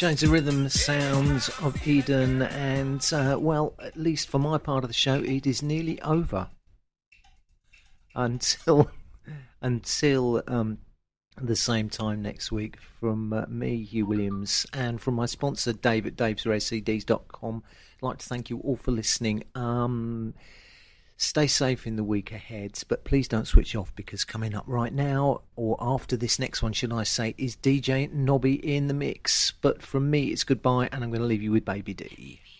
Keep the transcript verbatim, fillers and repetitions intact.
Shades of Rhythm, Sounds of Eden, and, uh, well, at least for my part of the show, it is nearly over. Until, until um, the same time next week, from uh, me, Hugh Williams, and from my sponsor, Dave at daves rare c ds dot com. I'd like to thank you all for listening. Um... Stay safe in the week ahead, but please don't switch off, because coming up right now, or after this next one, should I say, is D J Nobby in the mix. But from me, it's goodbye, and I'm going to leave you with Baby D.